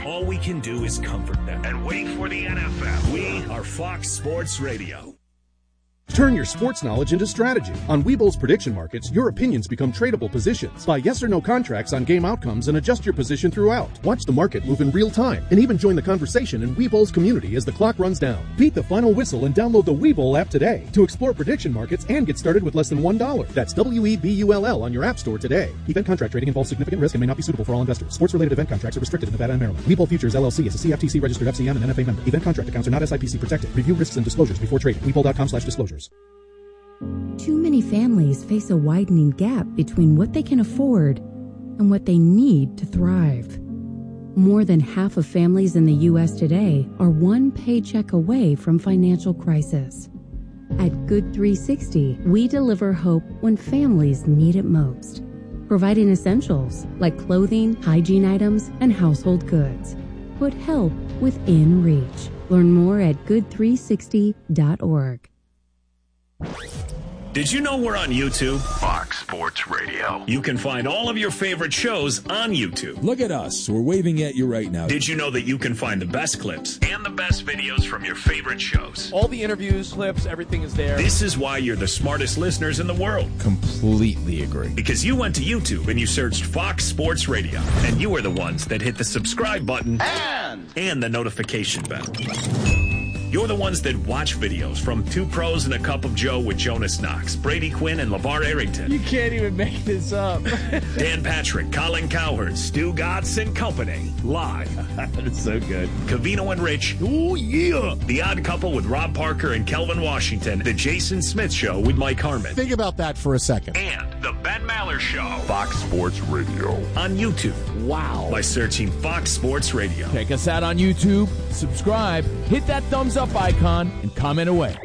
all we can do is comfort them and wait for the NFL. We are Fox Sports Radio. Turn your sports knowledge into strategy. On Webull's prediction markets, your opinions become tradable positions. Buy yes or no contracts on game outcomes and adjust your position throughout. Watch the market move in real time and even join the conversation in Webull's community as the clock runs down. Beat the final whistle and download the Webull app today to explore prediction markets and get started with less than $1. That's WEBULL on your app store today. Event contract trading involves significant risk and may not be suitable for all investors. Sports-related event contracts are restricted in Nevada and Maryland. Webull Futures LLC is a CFTC registered FCM and NFA member. Event contract accounts are not SIPC protected. Review risks and disclosures before trading. Webull.com/disclosures. Too many families face a widening gap between what they can afford and what they need to thrive. More than half of families in the U.S. today are one paycheck away from financial crisis. At Good 360, we deliver hope when families need it most, providing essentials like clothing, hygiene items, and household goods. Put help within reach. Learn more at good360.org. Did you know we're on YouTube? Fox Sports Radio. You can find all of your favorite shows on YouTube. Look at us. We're waving at you right now. Did you know that you can find the best clips and the best videos from your favorite shows? All the interviews, clips, everything is there. This is why you're the smartest listeners in the world. Completely agree. Because you went to YouTube and you searched Fox Sports Radio. And you are the ones that hit the subscribe button and the notification bell. You're the ones that watch videos from Two Pros and a Cup of Joe with Jonas Knox, Brady Quinn, and LeVar Arrington. You can't even make this up. Dan Patrick, Colin Cowherd, Stu Gatz and Company. Live. That's so good. Covino and Rich. Oh, yeah. The Odd Couple with Rob Parker and Kelvin Washington. The Jason Smith Show with Mike Harmon. Think about that for a second. And The Ben Maller Show. Fox Sports Radio. On YouTube. Wow. By searching Fox Sports Radio. Check us out on YouTube. Subscribe. Hit that thumbs up icon and comment away.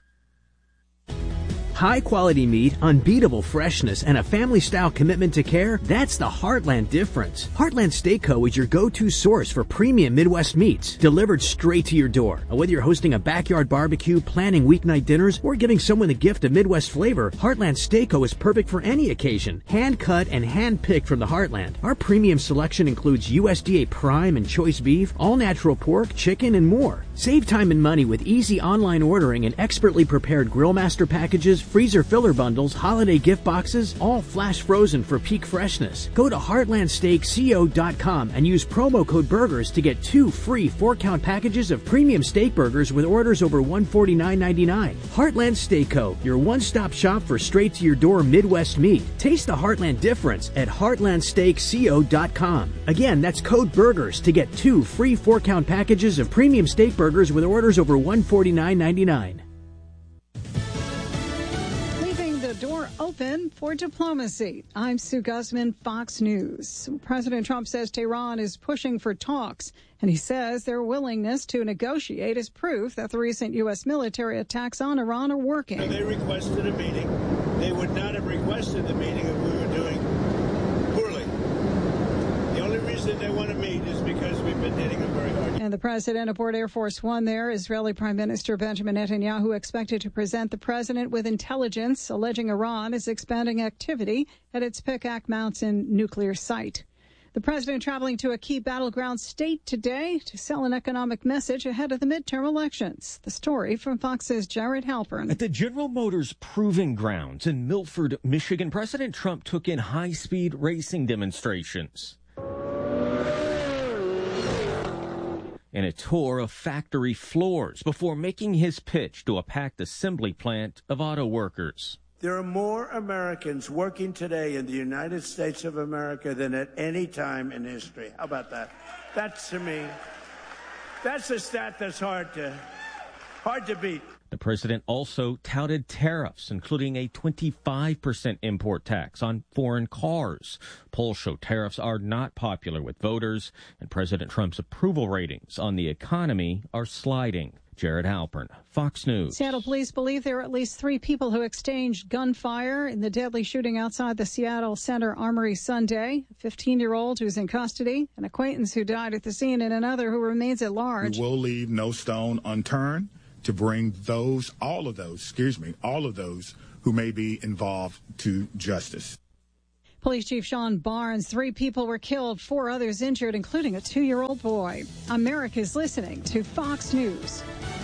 High-quality meat, unbeatable freshness, and a family-style commitment to care, that's the Heartland difference. Heartland Steak Co. is your go-to source for premium Midwest meats, delivered straight to your door. Whether you're hosting a backyard barbecue, planning weeknight dinners, or giving someone a gift of Midwest flavor, Heartland Steak Co. is perfect for any occasion. Hand-cut and hand-picked from the Heartland. Our premium selection includes USDA prime and choice beef, all-natural pork, chicken, and more. Save time and money with easy online ordering and expertly prepared Grill Master packages, freezer filler bundles, holiday gift boxes, all flash frozen for peak freshness. Go to heartlandsteakco.com and use promo code BURGERS to get 2 free 4-count packages of premium steak burgers with orders over $149.99. Heartland Steak Co., your one-stop shop for straight-to-your-door Midwest meat. Taste the Heartland difference at heartlandsteakco.com. Again, that's code BURGERS to get 2 free 4-count packages of premium steak burgers with orders over $149.99. Door open for diplomacy. I'm Sue Guzman, Fox News. President Trump says Tehran is pushing for talks, and he says their willingness to negotiate is proof that the recent U.S. military attacks on Iran are working. They requested a meeting. They would not have requested the meeting if we were doing poorly. The only reason they want to meet is because we've been hitting them very hard. And the president aboard Air Force One there, Israeli Prime Minister Benjamin Netanyahu, expected to present the president with intelligence alleging Iran is expanding activity at its Pikak Mountain nuclear site. The president traveling to a key battleground state today to sell an economic message ahead of the midterm elections. The story from Fox's Jared Halpern. At the General Motors Proving Grounds in Milford, Michigan, President Trump took in high-speed racing demonstrations and a tour of factory floors before making his pitch to a packed assembly plant of auto workers. There are more Americans working today in the United States of America than at any time in history. How about that? That's, to me, that's a stat that's hard to beat. The president also touted tariffs, including a 25% import tax on foreign cars. Polls show tariffs are not popular with voters, and President Trump's approval ratings on the economy are sliding. Jared Halpern, Fox News. Seattle police believe there are at least 3 people who exchanged gunfire in the deadly shooting outside the Seattle Center Armory Sunday. A 15-year-old who's in custody, an acquaintance who died at the scene, and another who remains at large. We will leave no stone unturned to bring all of those who may be involved to justice. Police Chief Sean Barnes, 3 people were killed, 4 others injured, including a 2-year-old boy. America's listening to Fox News.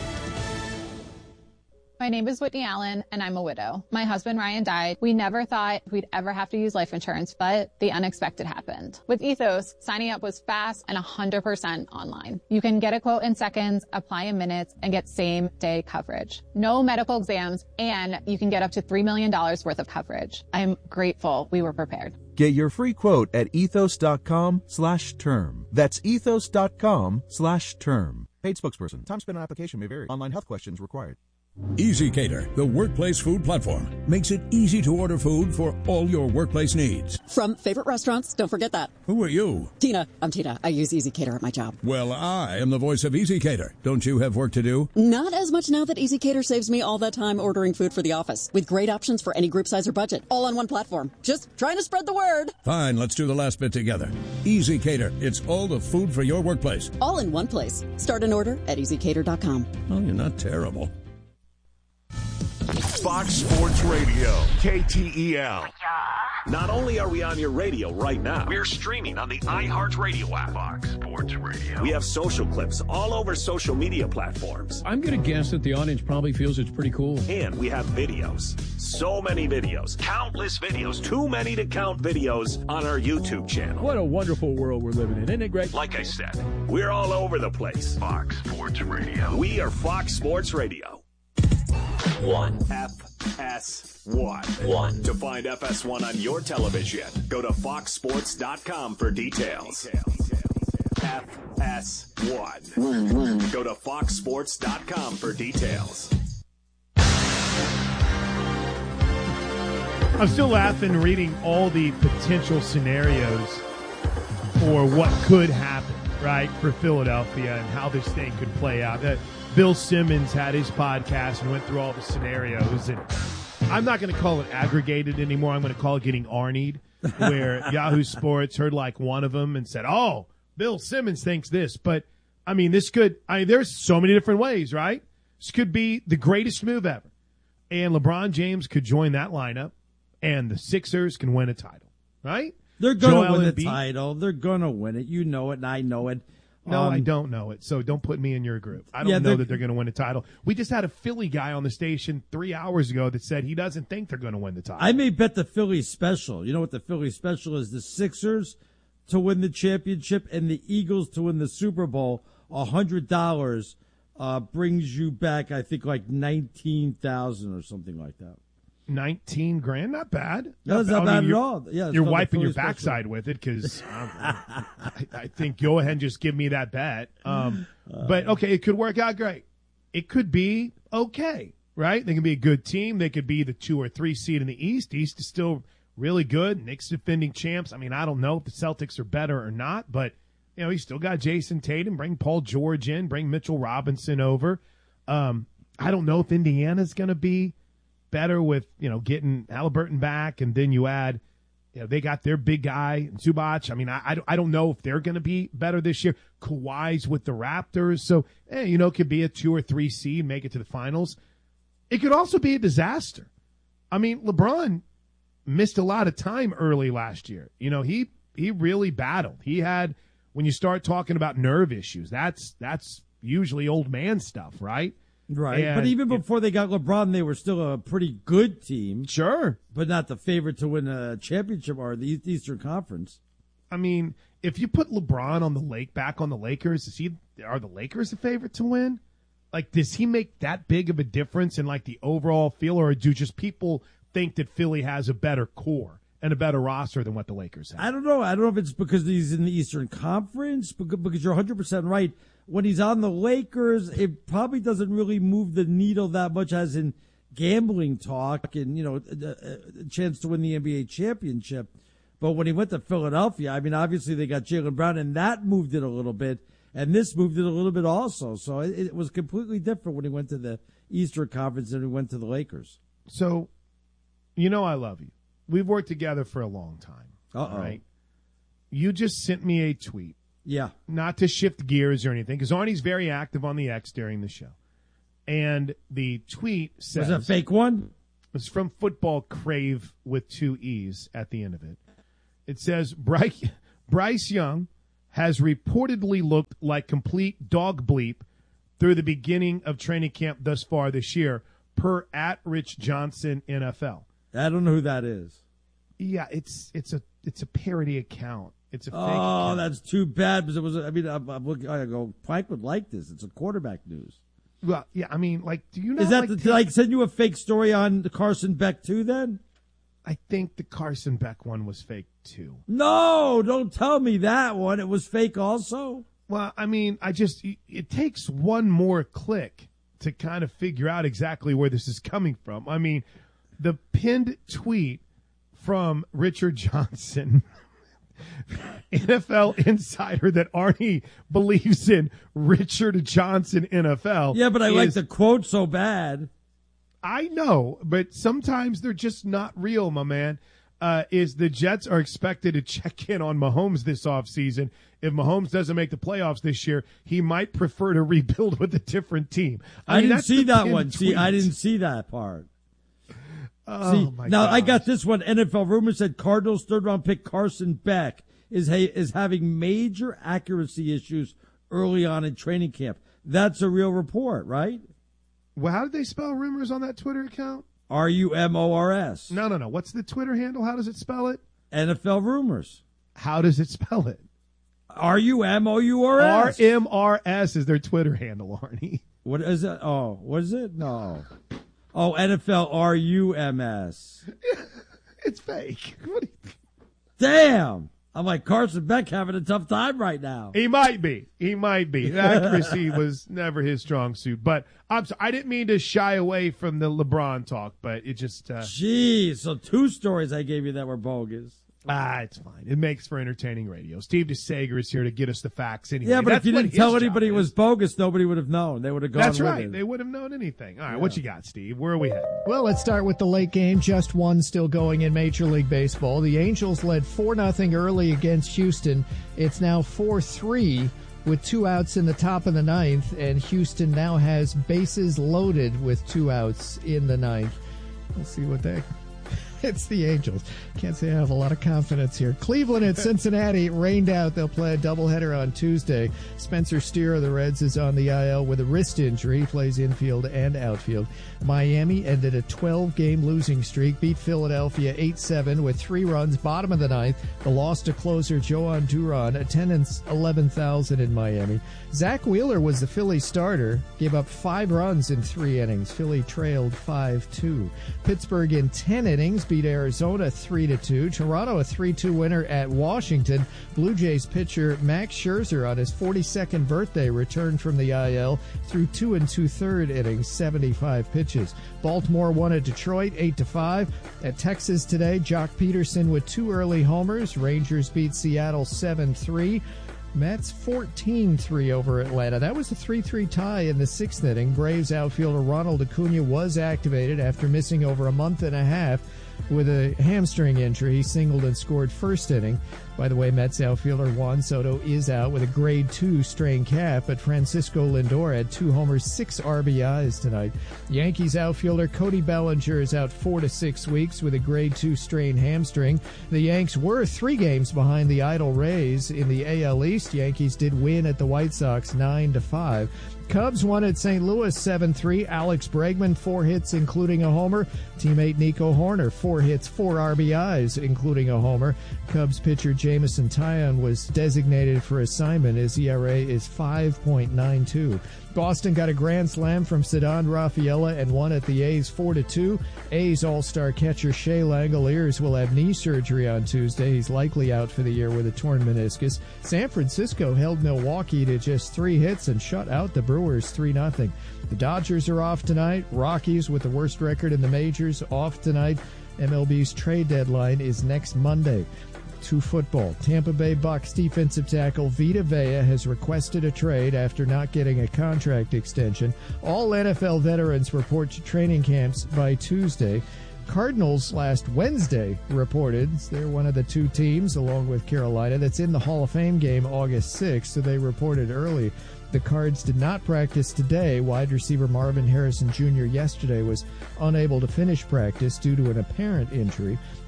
My name is Whitney Allen, and I'm a widow. My husband, Ryan, died. We never thought we'd ever have to use life insurance, but the unexpected happened. With Ethos, signing up was fast and 100% online. You can get a quote in seconds, apply in minutes, and get same-day coverage. No medical exams, and you can get up to $3 million worth of coverage. I'm grateful we were prepared. Get your free quote at ethos.com/term. That's ethos.com/term. Paid spokesperson. Time spent on application may vary. Online health questions required. EasyCater, the workplace food platform, makes it easy to order food for all your workplace needs. From favorite restaurants, don't forget that. Who are you? Tina. I'm Tina. I use EasyCater at my job. Well, I am the voice of EasyCater. Don't you have work to do? Not as much now that EasyCater saves me all that time ordering food for the office, with great options for any group size or budget, all on one platform. Just trying to spread the word. Fine, let's do the last bit together. EasyCater, it's all the food for your workplace. All in one place. Start an order at EasyCater.com. Oh, you're not terrible. Fox Sports Radio, KTEL. Not only are we on your radio right now, we're streaming on the iHeartRadio app. Fox Sports Radio. We have social clips all over social media platforms. I'm going to guess that the audience probably feels it's pretty cool. And we have videos. So many videos. Countless videos. Too many to count videos on our YouTube channel. What a wonderful world we're living in. Isn't it great? Like I said, we're all over the place. Fox Sports Radio. We are Fox Sports Radio. 1. FS1. To find FS1 on your television, go to foxsports.com for details. FS1. Go to foxsports.com for details. I'm still laughing reading all the potential scenarios for what could happen, right, for Philadelphia and how this thing could play out. Bill Simmons had his podcast and went through all the scenarios. And I'm not going to call it aggregated anymore. I'm going to call it getting Arnied, where Yahoo Sports heard like one of them and said, oh, Bill Simmons thinks this. But, I mean, there's so many different ways, right? This could be the greatest move ever. And LeBron James could join that lineup, and the Sixers can win a title, right? They're going to win the title. They're going to win it. You know it, and I know it. No, I don't know it, so don't put me in your group. I don't know that they're going to win a title. We just had a Philly guy on the station 3 hours ago that said he doesn't think they're going to win the title. I may bet the Philly special. You know what the Philly special is? The Sixers to win the championship and the Eagles to win the Super Bowl. $100 brings you back, I think, like $19,000 or something like that. 19 grand, not bad. No, it's not bad at all. Yeah, you're wiping your backside with it because I think go ahead and just give me that bet. But okay, it could work out great. It could be okay, right? They can be a good team. They could be the 2 or 3 seed in the East. East is still really good. Knicks defending champs. I mean, I don't know if the Celtics are better or not, but you know, you still got Jason Tatum. Bring Paul George in. Bring Mitchell Robinson over. I don't know if Indiana's going to be better with, you know, getting Halliburton back, and then you add, you know, they got their big guy, Zubac. I mean, I don't know if they're going to be better this year. Kawhi's with the Raptors. So, you know, it could be a 2 or 3 seed, make it to the finals. It could also be a disaster. I mean, LeBron missed a lot of time early last year. You know, he really battled. He had, when you start talking about nerve issues, that's usually old man stuff, right? Right, and, but even before they got LeBron, they were still a pretty good team. Sure. But not the favorite to win a championship or the Eastern Conference. I mean, if you put LeBron on back on the Lakers, are the Lakers the favorite to win? Like, does he make that big of a difference in, like, the overall feel, or do just people think that Philly has a better core and a better roster than what the Lakers have? I don't know. I don't know if it's because he's in the Eastern Conference, because you're 100% right. When he's on the Lakers, it probably doesn't really move the needle that much as in gambling talk and, you know, a chance to win the NBA championship. But when he went to Philadelphia, I mean, obviously they got Jaylen Brown, and that moved it a little bit, and this moved it a little bit also. So it was completely different when he went to the Eastern Conference than he went to the Lakers. So, you know I love you. We've worked together for a long time. Uh-oh. Right? You just sent me a tweet. Yeah. Not to shift gears or anything, because Arnie's very active on the X during the show. And the tweet says... Was it a fake one? It's from Football Crave with 2 E's at the end of it. It says Bryce Young has reportedly looked like complete dog bleep through the beginning of training camp thus far this year, per @Rich Johnson NFL. I don't know who that is. Yeah, it's a parody account. It's a fake account. Oh, that's too bad because it was. I mean, I'm looking. I go. Pike would like this. It's a quarterback news. Well, yeah. I mean, like, do you know? Is that did I send you a fake story on the Carson Beck too? Then I think the Carson Beck one was fake too. No, don't tell me that one. It was fake also. Well, I mean, it takes one more click to kind of figure out exactly where this is coming from. I mean, the pinned tweet from Richard Johnson, NFL insider that Arnie believes in Richard Johnson NFL. Yeah, but I like the quote so bad. I know, but sometimes they're just not real, my man. Is the Jets are expected to check in on Mahomes this offseason. If Mahomes doesn't make the playoffs this year, he might prefer to rebuild with a different team. I didn't see that one. See, I didn't see that part. Oh, my now gosh. I got this one. NFL rumors said Cardinals third-round pick Carson Beck is having major accuracy issues early on in training camp. That's a real report, right? Well, how did they spell rumors on that Twitter account? RUMORS. No. What's the Twitter handle? How does it spell it? NFL rumors. How does it spell it? RUMOURS. RMRS is their Twitter handle, Arnie. What is it? Oh, what is it? No. Oh, NFL RUMS. It's fake. Damn. I'm like, Carson Beck having a tough time right now. He might be. The accuracy was never his strong suit. But I'm sorry, I didn't mean to shy away from the LeBron talk, but it just... Jeez, so 2 stories I gave you that were bogus. It's fine. It makes for entertaining radio. Steve DeSager is here to get us the facts anyway. Yeah, but That's if you what didn't his tell anybody it job was is. bogus, nobody would have known. They would have gone That's with right. it. They wouldn't have known anything. All right, what you got, Steve? Where are we heading? Well, let's start with the late game. Just one still going in Major League Baseball. The Angels led 4-0 early against Houston. It's now 4-3 with 2 outs in the top of the 9th, and Houston now has bases loaded with 2 outs in the 9th. We'll see what they... It's the Angels. Can't say I have a lot of confidence here. Cleveland and Cincinnati rained out. They'll play a doubleheader on Tuesday. Spencer Steer of the Reds is on the IL with a wrist injury. He plays infield and outfield. Miami ended a 12-game losing streak, beat Philadelphia 8-7 with 3 runs, bottom of the 9th. The loss to closer Joan Duran. Attendance 11,000 in Miami. Zach Wheeler was the Philly starter, gave up 5 runs in 3 innings. Philly trailed 5-2. Pittsburgh in 10 innings beat Arizona 3-2. Toronto a 3-2 winner at Washington. Blue Jays pitcher Max Scherzer on his 42nd birthday returned from the IL through 2 2/3 innings, 75 pitches. Baltimore won at Detroit 8-5. At Texas today, Jock Peterson with 2 early homers. Rangers beat Seattle 7-3. Mets 14-3 over Atlanta. That was a 3-3 tie in the 6th inning. Braves outfielder Ronald Acuna was activated after missing over a month and a half with a hamstring injury. He singled and scored first inning. By the way, Mets outfielder Juan Soto is out with a grade 2 strained calf, but Francisco Lindor had 2 homers, 6 RBIs tonight. Yankees outfielder Cody Bellinger is out 4 to 6 weeks with a grade 2 strained hamstring. The Yanks were 3 games behind the idle Rays in the AL East. Yankees did win at the White Sox 9-5. Cubs won at St. Louis 7-3. Alex Bregman, 4 hits, including a homer. Teammate Nico Horner, 4 hits, 4 RBIs, including a homer. Cubs pitcher Jameson Taillon was designated for assignment. His ERA is 5.92. Boston got a grand slam from Ceddanne Rafaela and won at the A's 4-2. A's all-star catcher Shea Langoliers will have knee surgery on Tuesday. He's likely out for the year with a torn meniscus. San Francisco held Milwaukee to just 3 hits and shut out the Brewers 3-0. The Dodgers are off tonight. Rockies, with the worst record in the majors, off tonight. MLB's trade deadline is next Monday. To football. Tampa Bay Bucks defensive tackle Vita Vea has requested a trade after not getting a contract extension. All NFL veterans report to training camps by Tuesday. Cardinals last Wednesday reported they're one of the 2 teams, along with Carolina, that's in the Hall of Fame game August 6th, so they reported early. The Cards did not practice today. Wide receiver Marvin Harrison Jr. yesterday was unable to finish practice due to an apparent injury.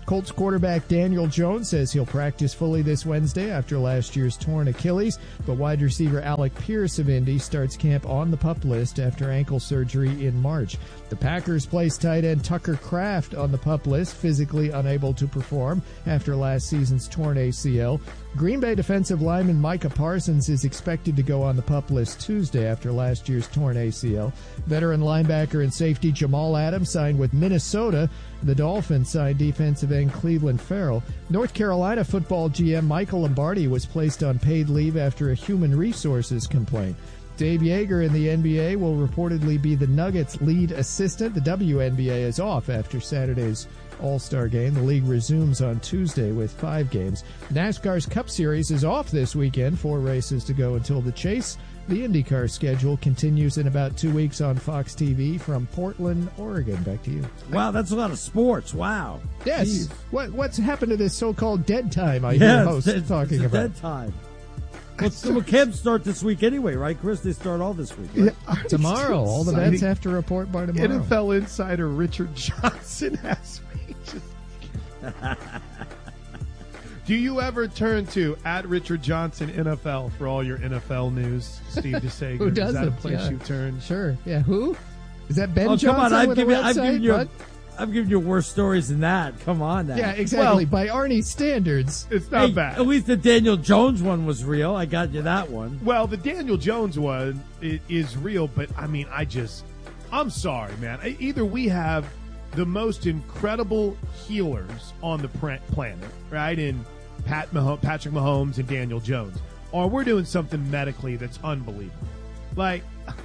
Colts quarterback Daniel Jones says he'll practice fully this Wednesday after last year's torn Achilles, but wide receiver Alec Pierce of Indy starts camp on the PUP list after ankle surgery in March. The Packers placed tight end Tucker Kraft on the PUP list, physically unable to perform after last season's torn ACL. Green Bay defensive lineman Micah Parsons is expected to go on the PUP list Tuesday after last year's torn ACL. Veteran linebacker and safety Jamal Adams signed with Minnesota. The Dolphins signed defensive end Cleveland Farrell. North Carolina football GM Michael Lombardi was placed on paid leave after a human resources complaint. Dave Yeager in the NBA will reportedly be the Nuggets' lead assistant. The WNBA is off after Saturday's All-Star game. The league resumes on Tuesday with 5 games. NASCAR's Cup Series is off this weekend. 4 races to go until the chase. The IndyCar schedule continues in about 2 weeks on Fox TV from Portland, Oregon. Back to you. Wow, that's a lot of sports. Wow. Yes. What's happened to this so-called dead time I hear hosts talking about? Dead time. Well, camps start this week anyway, right, Chris? They start all this week, right? Yeah, tomorrow. All the vets have to report by tomorrow. NFL insider Richard Johnson has reached. Do you ever turn to @Richard Johnson NFL for all your NFL news, Steve DeSager? Who doesn't? Is that a place you turn? Sure. Yeah. Who? Is that Ben Johnson? Come on, I'm giving you worse stories than that. Come on now. Yeah, exactly. Well, by Arnie's standards. It's not bad. At least the Daniel Jones one was real. I got you that one. Well, the Daniel Jones one is real, but I mean, I'm sorry, man. Either we have the most incredible healers on the planet, right, in Patrick Mahomes and Daniel Jones, or we're doing something medically that's unbelievable. Like,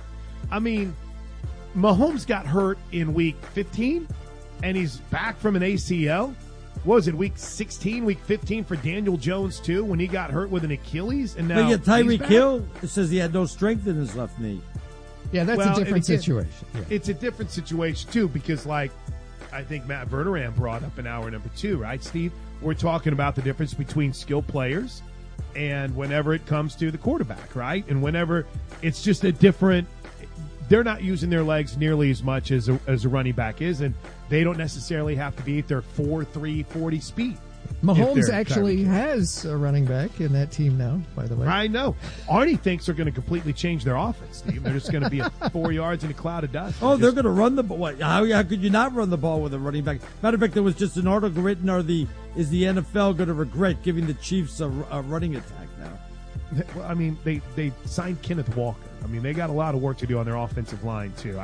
I mean, Mahomes got hurt in week 15, and he's back from an ACL. What was it, week 16, week 15 for Daniel Jones, too, when he got hurt with an Achilles? And now Tyreek Hill says he had no strength in his left knee. Yeah, that's a different situation. Yeah. It's a different situation, too, because, like, I think Matt Verderam brought up in hour number 2, right, Steve? We're talking about the difference between skilled players and whenever it comes to the quarterback, right? And whenever it's just a different – they're not using their legs nearly as much as a running back is, and they don't necessarily have to be at their 4.3 40 speed. Mahomes actually has a running back in that team now, by the way. I know. Arnie thinks they're going to completely change their offense, Steve. They're just going to be 4 yards in a cloud of dust. Oh, they're going to run the ball. How could you not run the ball with a running back? Matter of fact, there was just an article written, is the NFL going to regret giving the Chiefs a running attack now? Well, I mean, they signed Kenneth Walker. I mean, they got a lot of work to do on their offensive line, too.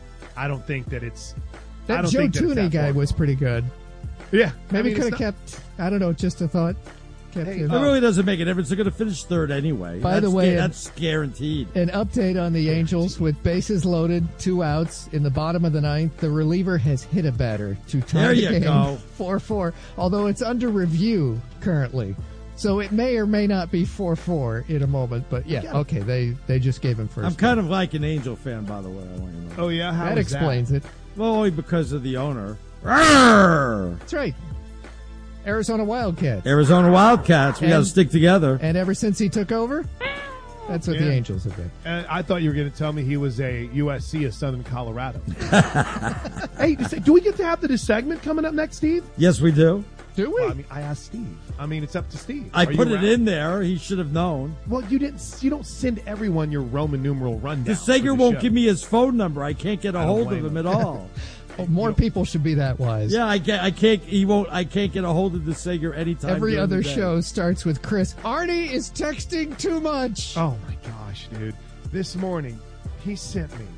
I don't think that it's – That Joe Tooney guy was pretty good. Yeah. Maybe could have kept, I don't know, just a thought. It really doesn't make a difference. They're going to finish third anyway. By the way, that's guaranteed. An update on the Angels with bases loaded, 2 outs in the bottom of the 9th. The reliever has hit a batter to tie the game 4-4, although it's under review currently. So it may or may not be 4-4 in a moment. But, yeah, okay, they just gave him first. I'm kind of like an Angel fan, by the way. I want you to know. Oh, yeah? How that explains it. Well, only because of the owner. That's right. Arizona Wildcats. We got to stick together. And ever since he took over, that's what the Angels have been. I thought you were going to tell me he was a USC of Southern Colorado. Hey, do we get to have this segment coming up next, Steve? Yes, we do. Do we? Well, I mean, I asked Steve. I mean, it's up to Steve. I put it in there. He should have known. Well, you didn't. You don't send everyone your Roman numeral rundown. DeSager won't give me his phone number. I can't get a hold of him at all. More people should be that wise. Yeah, I can't. He won't. I can't get a hold of DeSager anytime. Every other show starts with Chris. Arnie is texting too much. Oh my gosh, dude! This morning, he sent me.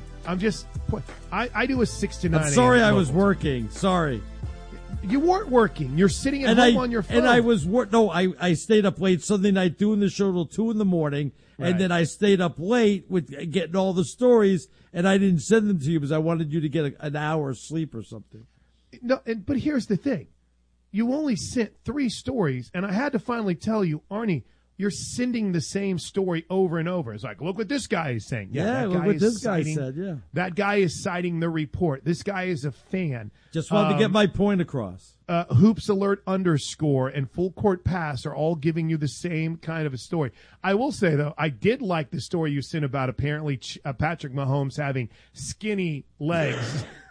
I do a 6 to 9. I'm sorry, I was working. Sorry. You weren't working. You're sitting at home on your phone. And I was I stayed up late Sunday night doing the show till 2 in the morning, and then I stayed up late with getting all the stories, and I didn't send them to you because I wanted you to get an hour's sleep or something. No, but here's the thing: you only sent 3 stories, and I had to finally tell you, Arnie, you're sending the same story over and over. It's like, look what this guy is saying. Yeah, look what this guy said. Yeah, that guy is citing the report. This guy is a fan. Just wanted to get my point across. Hoops Alert _ and Full Court Pass are all giving you the same kind of a story. I will say, though, I did like the story you sent about apparently Patrick Mahomes having skinny legs.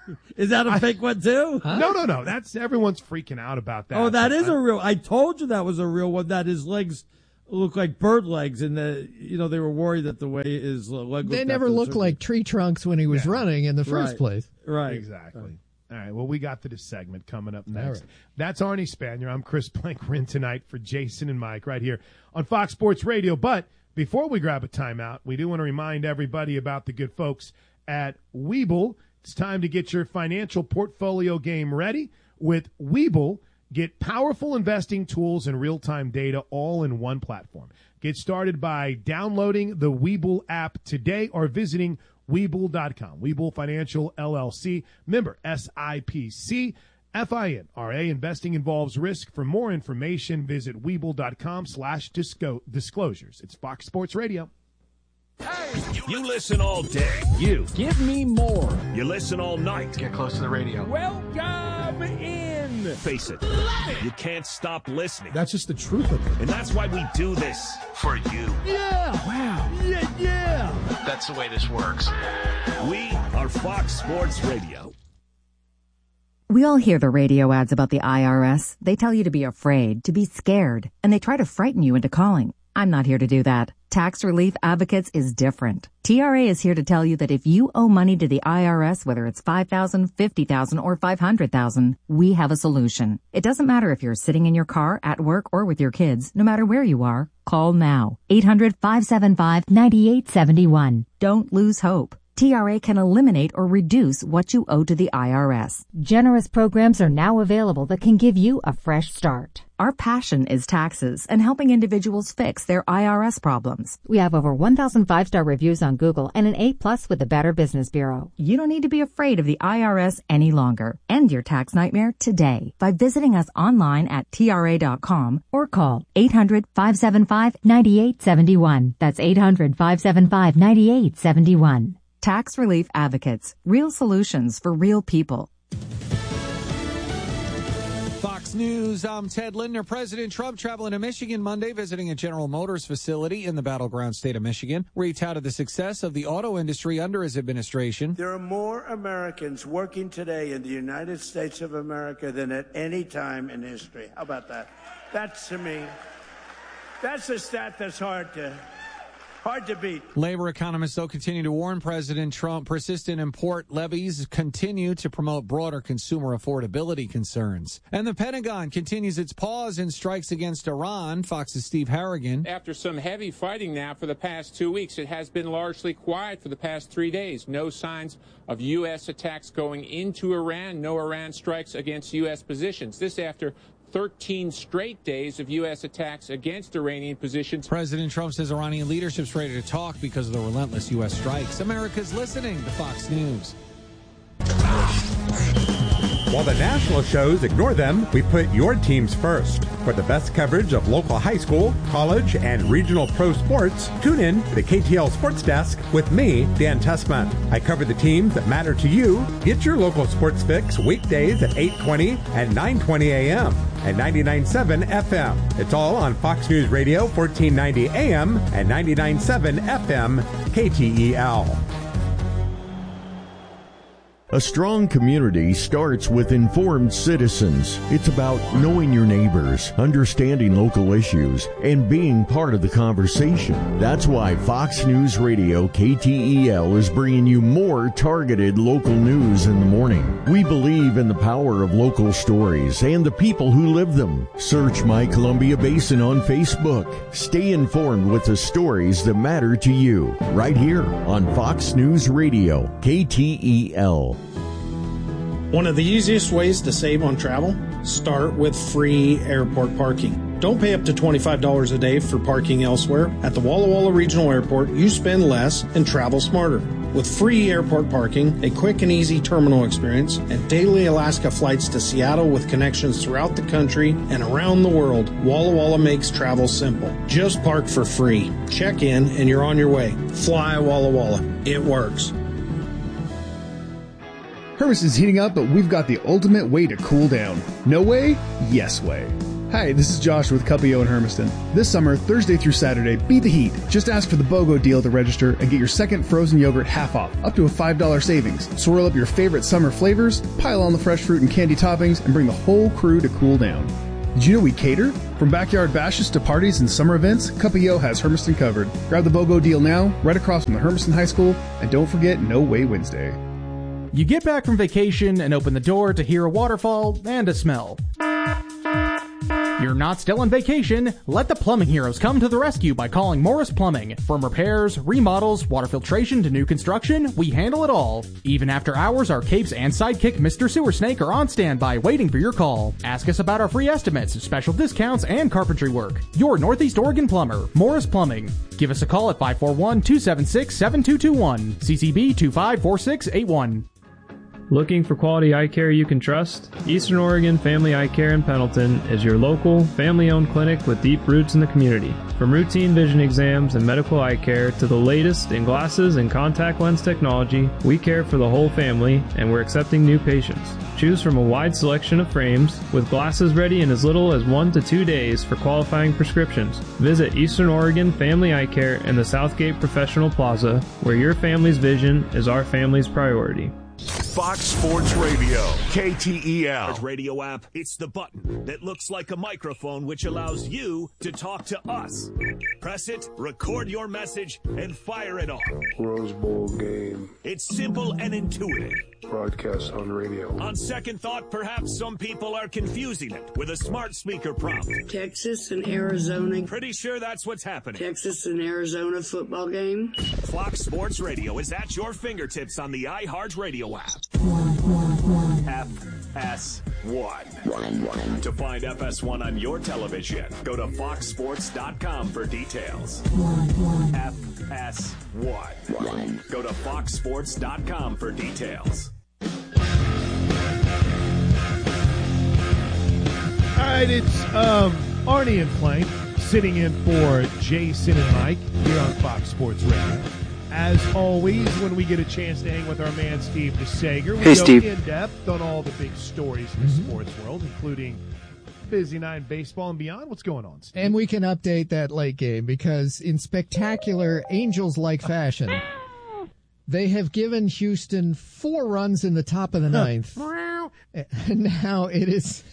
Is that a fake one too? Huh? No. That's everyone's freaking out about that. Oh, that is a real. I told you that was a real one. That his legs look like bird legs, and they were worried that the way his leg. They never looked like tree trunks when he was running in the first place. Right. Exactly. All right, well, we got to this segment coming up next. Right. That's Arnie Spanier. I'm Chris Plank. We're in tonight for Jason and Mike right here on Fox Sports Radio. But before we grab a timeout, we do want to remind everybody about the good folks at Webull. It's time to get your financial portfolio game ready. With Webull, get powerful investing tools and real-time data all in one platform. Get started by downloading the Webull app today or visiting Webull.com. Webull Financial LLC, member SIPC, FINRA. Investing involves risk. For more information, visit Webull.com/disclosures. It's Fox Sports Radio. You listen all day. You. Give me more. You listen all night. Get close to the radio. Welcome in. Face it. You can't stop listening. That's just the truth of it. And that's why we do this. For you. Yeah. Wow. Yeah. That's the way this works. We are Fox Sports Radio. We all hear the radio ads about the IRS. They tell you to be afraid, to be scared, and they try to frighten you into calling. I'm not here to do that. Tax Relief Advocates is different. TRA is here to tell you that if you owe money to the IRS, whether it's $5,000, $50,000, or $500,000, we have a solution. It doesn't matter if you're sitting in your car, at work, or with your kids. No matter where you are, call now. 800-575-9871. Don't lose hope. TRA can eliminate or reduce what you owe to the IRS. Generous programs are now available that can give you a fresh start. Our passion is taxes and helping individuals fix their IRS problems. We have over 1,000 5-star reviews on Google and an A+ with the Better Business Bureau. You don't need to be afraid of the IRS any longer. End your tax nightmare today by visiting us online at TRA.com or call 800-575-9871. That's 800-575-9871. Tax Relief Advocates. Real solutions for real people. Fox News, I'm Ted Lindner. President Trump traveling to Michigan Monday, visiting a General Motors facility in the battleground state of Michigan, where he touted the success of the auto industry under his administration. There are more Americans working today in the United States of America than at any time in history. How about that? That's, to me, that's a stat that's hard to beat. Labor economists, though, continue to warn President Trump persistent import levies continue to promote broader consumer affordability concerns. And the Pentagon continues its pause in strikes against Iran. Fox's Steve Harrigan. After some heavy fighting now for the past 2 weeks, it has been largely quiet for the past 3 days. No signs of U.S. attacks going into Iran. No Iran strikes against U.S. positions. This after 13 straight days of U.S. attacks against Iranian positions. President Trump says Iranian leadership's ready to talk because of the relentless U.S. strikes. America's listening to Fox News. While the national shows ignore them, we put your teams first. For the best coverage of local high school, college, and regional pro sports, tune in to the KTL Sports Desk with me, Dan Tessman. I cover the teams that matter to you. Get your local sports fix weekdays at 8:20 and 9:20 a.m. and 99.7 FM. It's all on Fox News Radio, 1490 AM and 99.7 FM, KTEL. A strong community starts with informed citizens. It's about knowing your neighbors, understanding local issues, and being part of the conversation. That's why Fox News Radio KTEL is bringing you more targeted local news in the morning. We believe in the power of local stories and the people who live them. Search My Columbia Basin on Facebook. Stay informed with the stories that matter to you, right here on Fox News Radio KTEL. One of the easiest ways to save on travel? Start with free airport parking. Don't pay up to $25 a day for parking elsewhere. At the Walla Walla Regional Airport, you spend less and travel smarter. With free airport parking, a quick and easy terminal experience, and daily Alaska flights to Seattle with connections throughout the country and around the world, Walla Walla makes travel simple. Just park for free. Check in and you're on your way. Fly Walla Walla. It works. Hermes is heating up, but we've got the ultimate way to cool down. No way? Yes way. Hi, this is Josh with Cuppio in Hermiston. This summer, Thursday through Saturday, beat the heat. Just ask for the BOGO deal at the register and get your second frozen yogurt half off, up to a $5 savings. Swirl up your favorite summer flavors, pile on the fresh fruit and candy toppings, and bring the whole crew to cool down. Did you know we cater? From backyard bashes to parties and summer events, Cuppio has Hermiston covered. Grab the BOGO deal now, right across from the Hermiston High School, and don't forget No Way Wednesday. You get back from vacation and open the door to hear a waterfall and a smell. You're not still on vacation. Let the plumbing heroes come to the rescue by calling Morris Plumbing. From repairs, remodels, water filtration to new construction, we handle it all. Even after hours, our capes and sidekick Mr. Sewer Snake are on standby waiting for your call. Ask us about our free estimates, special discounts, and carpentry work. Your Northeast Oregon plumber, Morris Plumbing. Give us a call at 541-276-7221. CCB 254681. Looking for quality eye care you can trust? Eastern Oregon Family Eye Care in Pendleton is your local, family-owned clinic with deep roots in the community. From routine vision exams and medical eye care to the latest in glasses and contact lens technology, we care for the whole family, and we're accepting new patients. Choose from a wide selection of frames, with glasses ready in as little as 1 to 2 days for qualifying prescriptions. Visit Eastern Oregon Family Eye Care in the Southgate Professional Plaza, where your family's vision is our family's priority. Fox Sports Radio, KTEL. Radio app, it's the button that looks like a microphone which allows you to talk to us. Press it, record your message, and fire it off. Rose Bowl game. It's simple and intuitive. Broadcast on radio. On second thought, perhaps some people are confusing it with a smart speaker prompt. Texas and Arizona. Pretty sure that's what's happening. Texas and Arizona football game. Fox Sports Radio is at your fingertips on the iHeartRadio app. FS1. To find FS1 on your television, go to foxsports.com for details. FS1. Go to foxsports.com for details. All right, it's Arnie and Plank sitting in for Jason and Mike here on Fox Sports Radio. As always, when we get a chance to hang with our man Steve DeSager, we go in-depth on all the big stories in the sports world, including Busy Nine baseball and beyond. What's going on, Steve? And we can update that late game because in spectacular Angels-like fashion, they have given Houston 4 runs in the top of the ninth. And now it is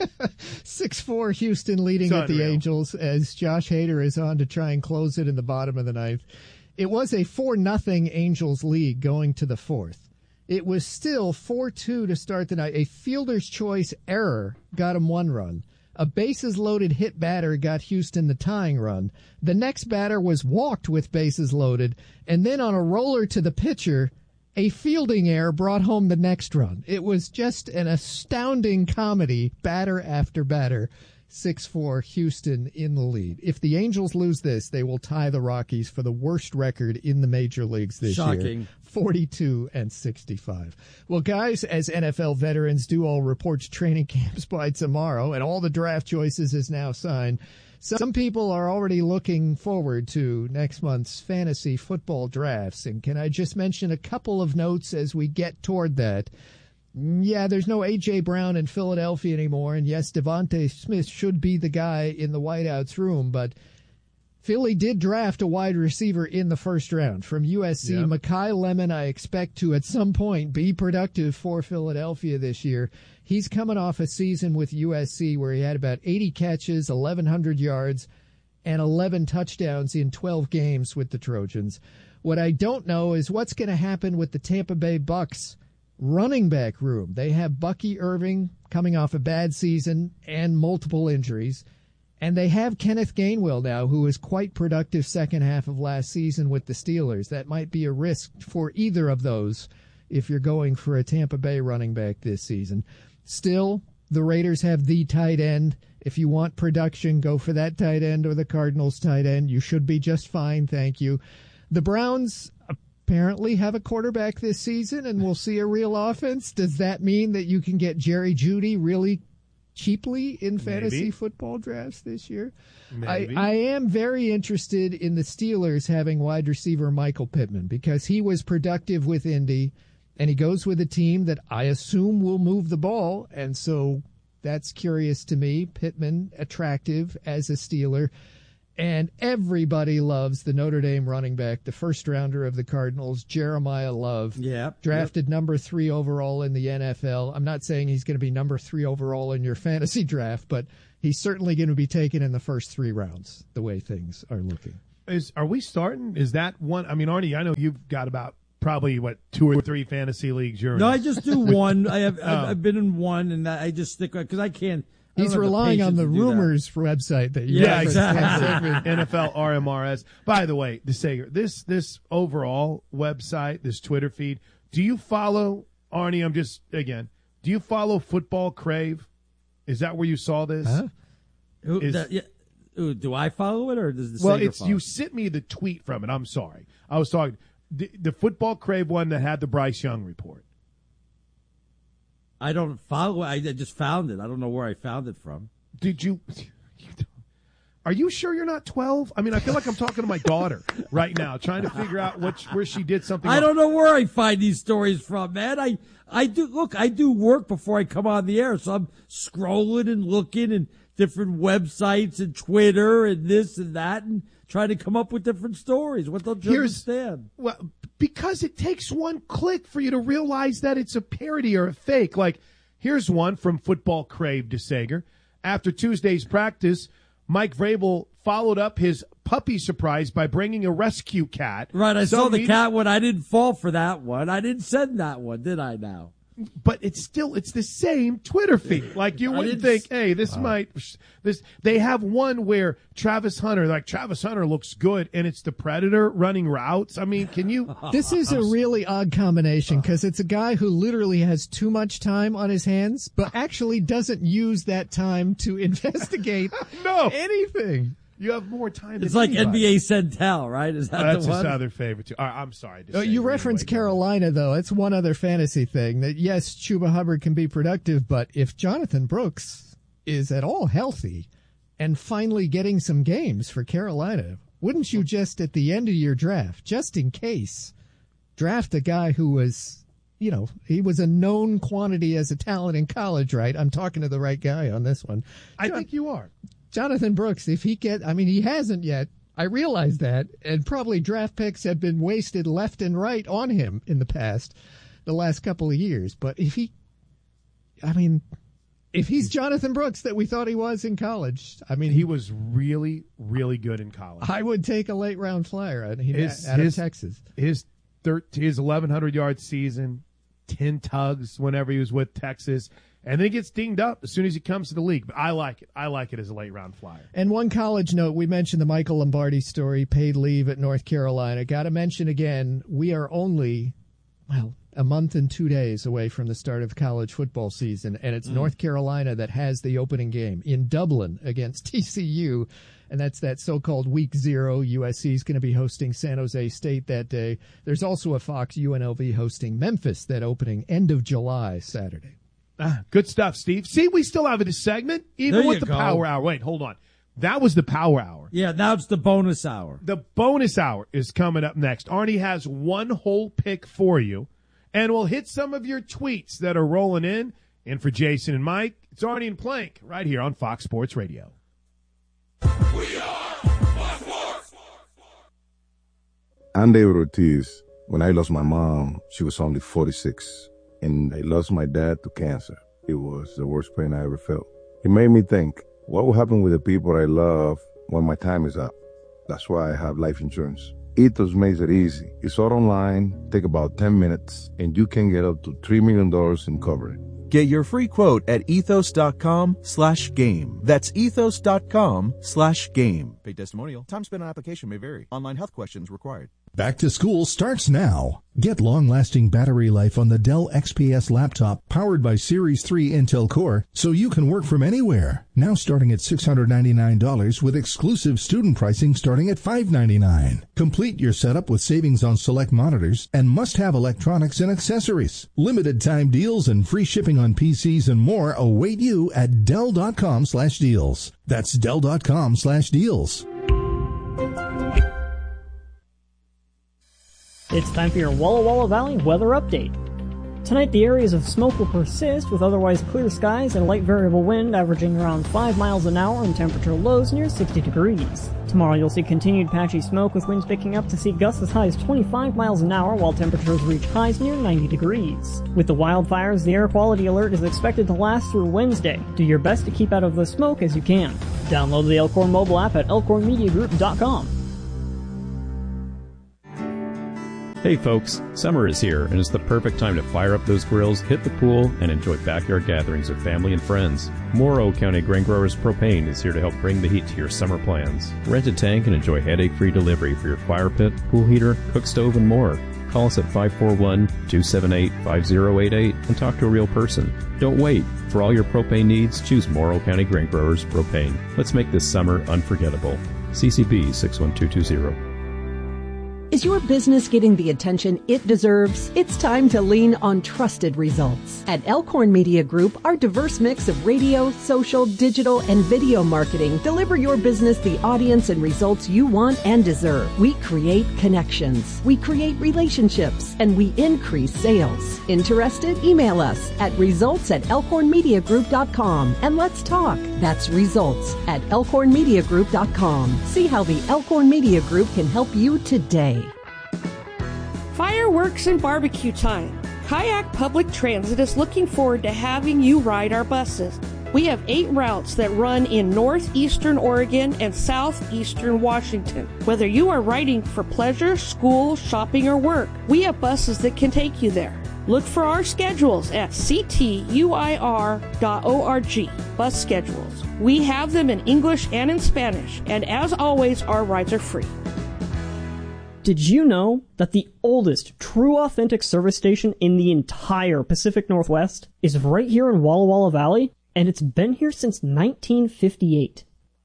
6-4 Houston leading at the Angels as Josh Hader is on to try and close it in the bottom of the ninth. It was a 4-0 Angels lead going to the fourth. It was still 4-2 to start the night. A fielder's choice error got him 1 run. A bases-loaded hit batter got Houston the tying run. The next batter was walked with bases loaded, and then on a roller to the pitcher, a fielding error brought home the next run. It was just an astounding comedy, batter after batter. 6-4 Houston in the lead. If the Angels lose this, they will tie the Rockies for the worst record in the major leagues this year. 42-65. Well, guys, as NFL veterans do all report to training camps by tomorrow, and all the draft choices is now signed, some people are already looking forward to next month's fantasy football drafts. And can I just mention a couple of notes as we get toward that? Yeah, there's no A.J. Brown in Philadelphia anymore, and yes, Devontae Smith should be the guy in the whiteout's room, but Philly did draft a wide receiver in the first round from USC. Yep. Mekhi Lemon, I expect to at some point be productive for Philadelphia this year. He's coming off a season with USC where he had about 80 catches, 1,100 yards, and 11 touchdowns in 12 games with the Trojans. What I don't know is what's going to happen with the Tampa Bay Bucks running back room. They have Bucky Irving coming off a bad season and multiple injuries. And they have Kenneth Gainwell now, who was quite productive second half of last season with the Steelers. That might be a risk for either of those if you're going for a Tampa Bay running back this season. Still, the Raiders have the tight end. If you want production, go for that tight end or the Cardinals tight end. You should be just fine, thank you. The Browns apparently have a quarterback this season, and we'll see a real offense. Does that mean that you can get Jerry Jeudy really cheaply in fantasy football drafts this year? I am very interested in the Steelers having wide receiver Michael Pittman because he was productive with Indy, and he goes with a team that I assume will move the ball, and so That's curious to me. Pittman, attractive as a Steeler. And everybody loves the Notre Dame running back, the first rounder of the Cardinals, Jeremiah Love. Yeah. Drafted number 3 overall in the NFL. I'm not saying he's going to be number 3 overall in your fantasy draft, but he's certainly going to be taken in the first 3 rounds, the way things are looking. Are we starting? Is that one? I mean, Arnie, I know you've got about probably, 2 or 3 fantasy leagues you're in. No, I just do one. I've been in one, and I just stick with because I can't. He's relying on the rumors website that you exactly. NFL RMRS. By the way, DeSager, this overall website, this Twitter feed, do you follow, Arnie, do you follow Football Crave? Is that where you saw this? Huh? Do I follow it or does the Sager follow? You sent me the tweet from it. I'm sorry. I was talking the Football Crave one that had the Bryce Young report. I don't follow it. I just found it. I don't know where I found it from. Did you? Are you sure you're not 12? I mean, I feel like I'm talking to my daughter right now, trying to figure out where she did something. I don't know where I find these stories from, man. I do work before I come on the air, so I'm scrolling and looking and different websites and Twitter and this and that and trying to come up with different stories. What don't you understand? Well, because it takes one click for you to realize that it's a parody or a fake. Like, here's one from Football Crave, DeSager. After Tuesday's practice, Mike Vrabel followed up his puppy surprise by bringing a rescue cat. Right, I saw the cat one. I didn't fall for that one. I didn't send that one, did I now? But it's the same Twitter feed. Like, you wouldn't think, hey, they have one where Travis Hunter looks good, and it's the Predator running routes. I mean, can you? This is a really odd combination because it's a guy who literally has too much time on his hands, but actually doesn't use that time to investigate anything. You have more time. It's like NBA Centel, right? Is that that's the one? His other favorite too. I'm sorry. You referenced Carolina, though. It's one other fantasy thing that, yes, Chuba Hubbard can be productive, but if Jonathan Brooks is at all healthy and finally getting some games for Carolina, wouldn't you just at the end of your draft, just in case, draft a guy who was, he was a known quantity as a talent in college, right? I'm talking to the right guy on this one. I think you are. Jonathan Brooks, he hasn't yet. I realize that, and probably draft picks have been wasted left and right on him in the last couple of years. But if he's Jonathan Brooks that we thought he was in college, he was really, really good in college. I would take a late round flyer out of Texas. His 1,100-yard season, 10 tugs whenever he was with Texas. And then he gets dinged up as soon as he comes to the league. But I like it. I like it as a late-round flyer. And one college note, we mentioned the Michael Lombardi story, paid leave at North Carolina. Got to mention again, we are only, a month and 2 days away from the start of college football season, and it's North Carolina that has the opening game in Dublin against TCU, and that's that so-called Week 0. USC is going to be hosting San Jose State that day. There's also a Fox UNLV hosting Memphis that opening end of July, Saturday. Good stuff, Steve. See, we still have this segment, even with the Power Hour. Wait, hold on. That was the Power Hour. Yeah, now it's the bonus hour. The bonus hour is coming up next. Arnie has one whole pick for you, and we'll hit some of your tweets that are rolling in. And for Jason and Mike, it's Arnie and Plank right here on Fox Sports Radio. We are Fox Sports. I'm David Ortiz. When I lost my mom, she was only 46. And I lost my dad to cancer. It was the worst pain I ever felt. It made me think, what will happen with the people I love when my time is up? That's why I have life insurance. Ethos makes it easy. It's all online, take about 10 minutes, and you can get up to $3 million in coverage. Get your free quote at ethos.com/game. That's ethos.com/game. Paid testimonial. Time spent on application may vary. Online health questions required. Back to school starts now. Get long-lasting battery life on the Dell XPS laptop powered by Series 3 Intel Core so you can work from anywhere. Now starting at $699 with exclusive student pricing starting at $599. Complete your setup with savings on select monitors and must-have electronics and accessories. Limited time deals and free shipping on PCs and more await you at Dell.com/deals. That's Dell.com/deals. It's time for your Walla Walla Valley weather update. Tonight, the areas of smoke will persist with otherwise clear skies and a light variable wind averaging around 5 miles an hour and temperature lows near 60 degrees. Tomorrow, you'll see continued patchy smoke with winds picking up to see gusts as high as 25 miles an hour while temperatures reach highs near 90 degrees. With the wildfires, the air quality alert is expected to last through Wednesday. Do your best to keep out of the smoke as you can. Download the Elkhorn mobile app at elkhornmediagroup.com. Hey folks, summer is here and it's the perfect time to fire up those grills, hit the pool, and enjoy backyard gatherings with family and friends. Morrow County Grain Growers Propane is here to help bring the heat to your summer plans. Rent a tank and enjoy headache-free delivery for your fire pit, pool heater, cook stove, and more. Call us at 541-278-5088 and talk to a real person. Don't wait. For all your propane needs, choose Morrow County Grain Growers Propane. Let's make this summer unforgettable. CCB 61220. Is your business getting the attention it deserves? It's time to lean on trusted results. At Elkhorn Media Group, our diverse mix of radio, social, digital, and video marketing deliver your business the audience and results you want and deserve. We create connections, we create relationships, and we increase sales. Interested? Email us at results@elkhornmediagroup.com and let's talk. That's results@elkhornmediagroup.com. See how the Elkhorn Media Group can help you today. Fireworks and barbecue time. Kayak Public Transit is looking forward to having you ride our buses. We have 8 routes that run in northeastern Oregon and southeastern Washington. Whether you are riding for pleasure, school, shopping, or work, we have buses that can take you there. Look for our schedules at ctuir.org. Bus schedules. We have them in English and in Spanish, and as always, our rides are free. Did you know that the oldest true authentic service station in the entire Pacific Northwest is right here in Walla Walla Valley? And it's been here since 1958.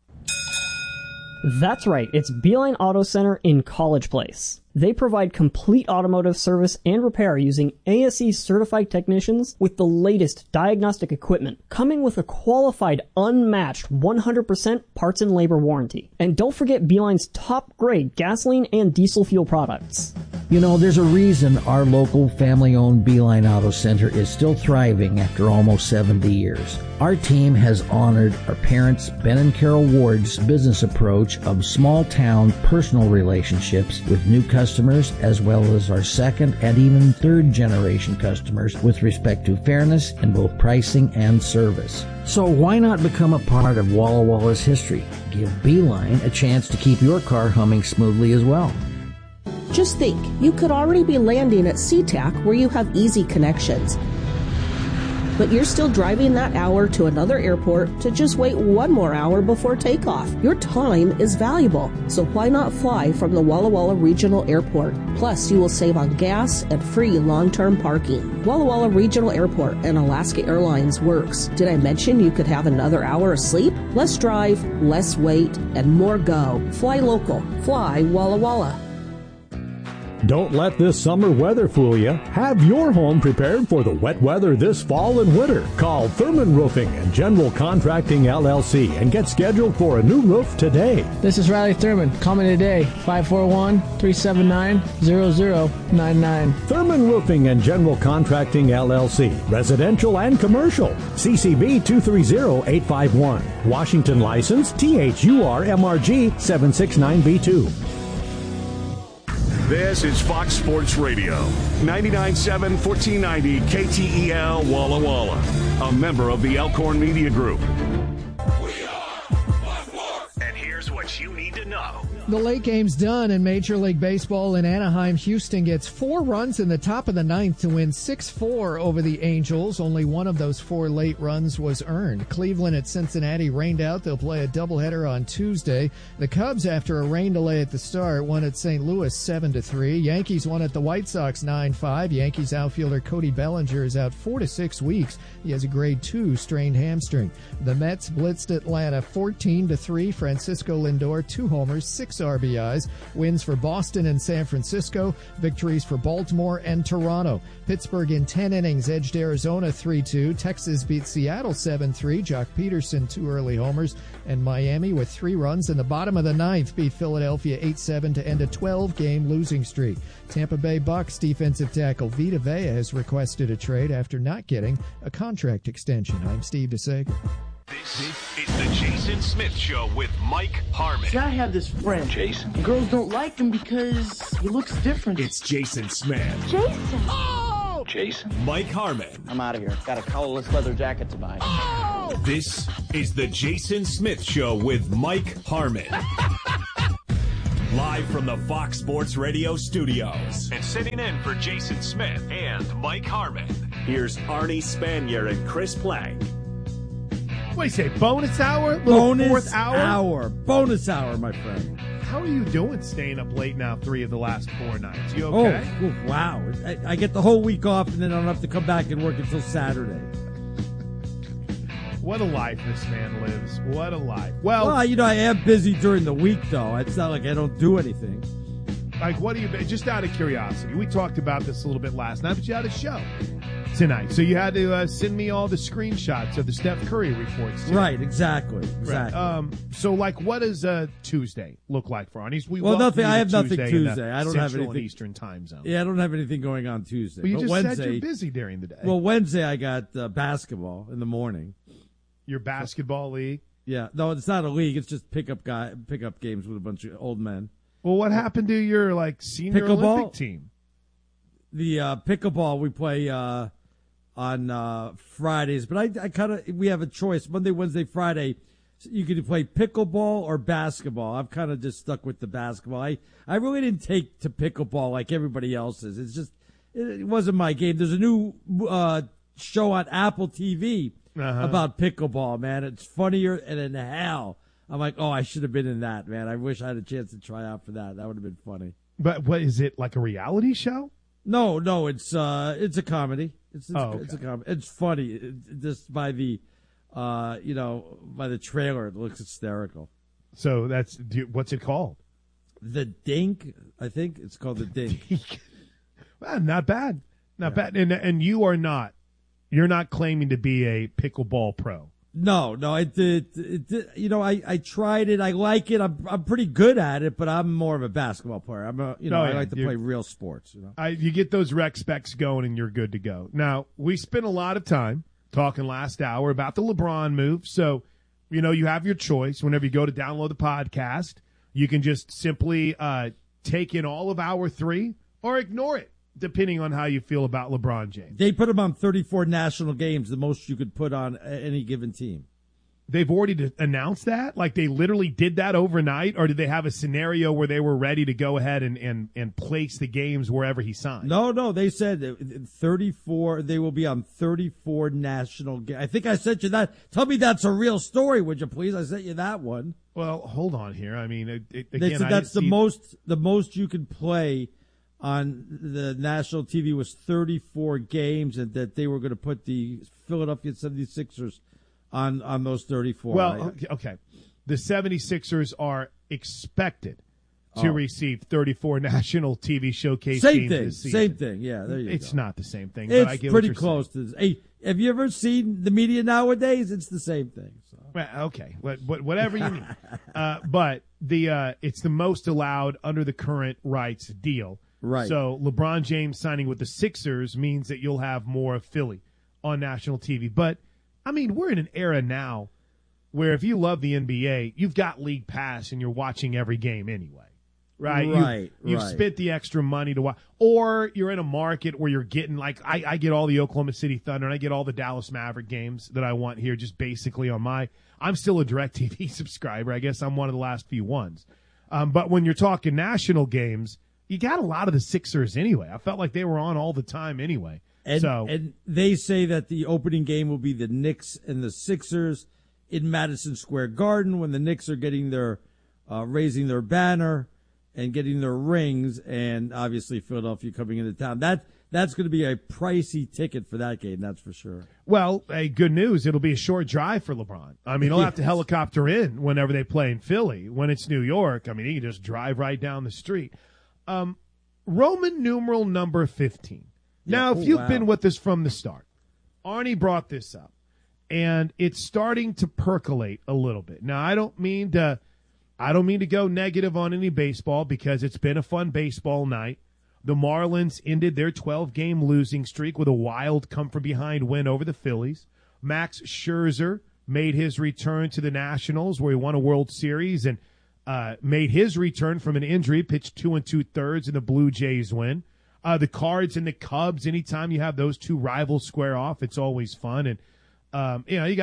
That's right, it's Beeline Auto Center in College Place. They provide complete automotive service and repair using ASE certified technicians with the latest diagnostic equipment, coming with a qualified, unmatched 100% parts and labor warranty. And don't forget Beeline's top grade gasoline and diesel fuel products. You know, there's a reason our local family-owned Beeline Auto Center is still thriving after almost 70 years. Our team has honored our parents, Ben and Carol Ward's business approach of small-town personal relationships with new customers, as well as our second and even third generation customers with respect to fairness in both pricing and service. So why not become a part of Walla Walla's history? Give Beeline a chance to keep your car humming smoothly as well. Just think, you could already be landing at SeaTac where you have easy connections. But you're still driving that hour to another airport to just wait one more hour before takeoff. Your time is valuable, so why not fly from the Walla Walla Regional Airport? Plus, you will save on gas and free long-term parking. Walla Walla Regional Airport and Alaska Airlines works. Did I mention you could have another hour of sleep? Less drive, less wait, and more go. Fly local. Fly Walla Walla. Don't let this summer weather fool you. Have your home prepared for the wet weather this fall and winter. Call Thurman Roofing and General Contracting LLC and get scheduled for a new roof today. This is Riley Thurman. Call me today, 541-379-0099. Thurman Roofing and General Contracting LLC. Residential and commercial. CCB 230851. Washington license THUR MRG 769B2. This is Fox Sports Radio, 99.7 1490 KTEL Walla Walla, a member of the Elkhorn Media Group. And here's what you need to know. The late game's done in Major League Baseball in Anaheim. Houston gets 4 runs in the top of the ninth to win 6-4 over the Angels. Only one of those 4 late runs was earned. Cleveland at Cincinnati rained out. They'll play a doubleheader on Tuesday. The Cubs, after a rain delay at the start, won at St. Louis 7-3. Yankees won at the White Sox 9-5. Yankees outfielder Cody Bellinger is out 4 to 6 weeks. He has a grade 2 strained hamstring. The Mets blitzed Atlanta 14-3. Francisco Lindor 2 homers, 6 6 RBIs. Wins for Boston and San Francisco. Victories for Baltimore and Toronto. Pittsburgh in 10 innings edged Arizona 3-2. Texas beat Seattle 7-3. Jock Peterson 2 early homers. And Miami with 3 runs in the bottom of the ninth beat Philadelphia 8-7 to end a 12-game losing streak. Tampa Bay Bucks defensive tackle Vita Vea has requested a trade after not getting a contract extension. I'm Steve DeSager. This is the Jason Smith Show with Mike Harmon. See, I have this friend, Jason. And girls don't like him because he looks different. It's Jason Smith. Jason! Oh! Jason. Mike Harmon. I'm out of here. Got a collarless leather jacket to buy. Oh! This is the Jason Smith Show with Mike Harmon. Live from the Fox Sports Radio studios. And sitting in for Jason Smith and Mike Harmon. Here's Arnie Spanier and Chris Plank. What do you say, bonus hour? Bonus fourth hour? Bonus hour, my friend. How are you doing staying up late now 3 of the last 4 nights? You okay? Oh, wow. I get the whole week off, and then I don't have to come back and work until Saturday. What a life this man lives. What a life. Well, I am busy during the week, though. It's not like I don't do anything. Like, what do you, just out of curiosity, we talked about this a little bit last night, but you had a show tonight. So you had to send me all the screenshots of the Steph Curry reports. Too. Right, exactly. Right. So, like, what does Tuesday look like for Arnie's? Nothing. I have nothing Tuesday. I don't have anything. Eastern time zone. Yeah, I don't have anything going on Tuesday. Well, you but just Wednesday, said you're busy during the day. Well, Wednesday I got basketball in the morning. Your basketball league? Yeah. No, it's not a league. It's just pickup games with a bunch of old men. Well, what happened to your senior Olympic team? The pickleball we play on Fridays, but we have a choice Monday, Wednesday, Friday. You can play pickleball or basketball. I've kind of just stuck with the basketball. I really didn't take to pickleball like everybody else is. It's just it wasn't my game. There's a new show on Apple TV about pickleball. Man, it's funnier than hell. I'm like, oh, I should have been in that, man. I wish I had a chance to try out for that. That would have been funny. But what is it, like a reality show? No, it's a comedy. It's okay. It's a comedy. It's funny. Just by the by the trailer, it looks hysterical. So what's it called? The Dink, I think it's called The Dink. Well, not bad, not bad. And you're not claiming to be a pickleball pro. No, I did. I tried it. I like it. I'm pretty good at it, but I'm more of a basketball player. I like to play real sports. You get those rec specs going, and you're good to go. Now, we spent a lot of time talking last hour about the LeBron move. So, you have your choice. Whenever you go to download the podcast, you can just simply take in all of hour 3 or ignore it, depending on how you feel about LeBron James. They put him on 34 national games, the most you could put on any given team. They've already announced that? Like they literally did that overnight? Or did they have a scenario where they were ready to go ahead and place the games wherever he signed? No, they said 34, they will be on 34 national games. I think I sent you that. Tell me that's a real story, would you please? I sent you that one. Well, hold on here. I mean, they said that's the most you could play on the national TV was 34 games, and that they were going to put the Philadelphia 76ers on those 34. Well, okay. The 76ers are expected to receive 34 national TV showcase games this season. Same thing. Yeah, there you go. It's not the same thing, it's but I get pretty what you're close saying. to. Hey, have you ever seen the media nowadays? It's the same thing. So. Well, okay, whatever you mean. But it's the most allowed under the current rights deal. Right. So LeBron James signing with the Sixers means that you'll have more of Philly on national TV. But, I mean, we're in an era now where if you love the NBA, you've got League Pass and you're watching every game anyway. Right? You've spent the extra money to watch. Or you're in a market where you're getting, like, I get all the Oklahoma City Thunder and I get all the Dallas Maverick games that I want here just basically on I'm still a DirecTV subscriber. I guess I'm one of the last few ones. But when you're talking national games, you got a lot of the Sixers anyway. I felt like they were on all the time anyway. And they say that the opening game will be the Knicks and the Sixers in Madison Square Garden when the Knicks are getting their raising their banner. and getting their rings, and obviously Philadelphia coming into town. That's going to be a pricey ticket for that game, that's for sure. Well, good news, it'll be a short drive for LeBron. I mean, he'll have to helicopter in whenever they play in Philly. When it's New York, I mean, he can just drive right down the street. Roman numeral number 15. Now, if you've been with us from the start, Arnie brought this up, and it's starting to percolate a little bit. Now, I don't mean to go negative on any baseball because it's been a fun baseball night. The Marlins ended their 12-game losing streak with a wild come-from-behind win over the Phillies. Max Scherzer made his return to the Nationals, where he won a World Series and made his return from an injury, pitched 2 2/3 in the Blue Jays win. The Cards and the Cubs, anytime you have those two rivals square off, it's always fun. And you